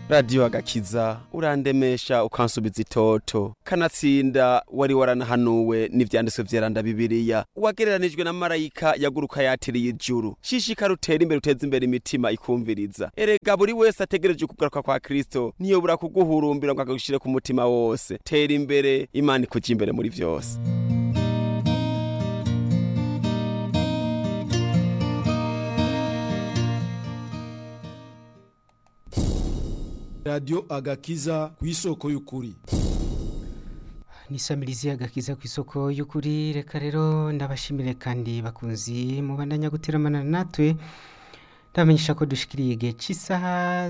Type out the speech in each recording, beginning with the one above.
Radio Agakiza urandemesha ukansubiza itoto kanatsinda wari waranahanuwe n'ivyanditswe vyeranda Bibiliya wagereranijwe na marayika yaguruka yatiriye ijuru shishikara utera imbere uteza imbere imitima ikumviriza erega buri wese ategereje kugaruka kwa Kristo niyo bura kuguhurumbira ngo akagushire ku mutima wose tera imbere Imana ikuja imbere muri vyose. Radio Agakiza kw'isoko y'ukuri. Nisamirizi Agakiza kw'isoko y'ukuri, reka rero ndabashimire kandi bakunzi mubandanya guteramana natwe. Ndamenyesha ko dushikiriye igihe cy'isaha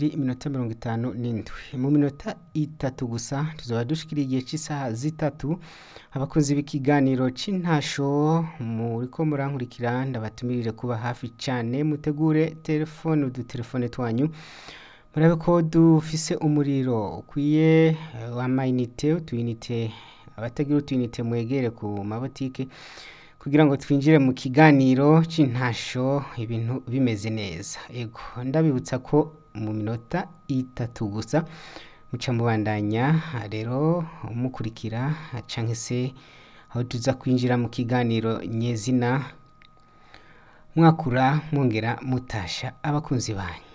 2:57 mu minota 3 gusa tuzoba dushikiriye igihe cy'isaha 3 abakunzi b'ikiganiro c'intasho muriko murankurikira ndabatumirire kuba hafi cyane mutegure telefone udutelefone twanyu murabe ko dufise umuriro ukwiye w'amayinite utuyinite abatagira utuyinite mwegere ku mabotike kugira ngo twinjire mu kiganiro c'intasho ibintu bimeze neza. Ego ndabibutsa ko mu minota 3 gusa muca mubandanya rero mukurikira canke se aho tuza kwinjira mu kiganiro nyezina mwakura mwongera mutasha abakunzi banyu.